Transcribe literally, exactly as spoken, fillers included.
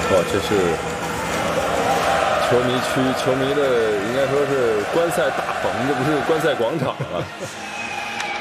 哇，这是球迷区球迷的，应该说是观赛大棚，这不是观赛广场啊。